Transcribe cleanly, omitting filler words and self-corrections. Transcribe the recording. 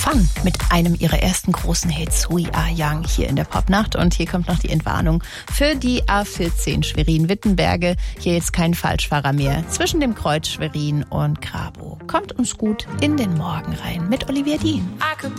Fun mit einem ihrer ersten großen Hits, We Are Young, hier in der Popnacht. Und hier kommt noch die Entwarnung für die A14 Schwerin-Wittenberge. Hier jetzt kein Falschfahrer mehr zwischen dem Kreuz Schwerin und Grabow. Kommt uns gut in den Morgen rein mit Olivia Dean.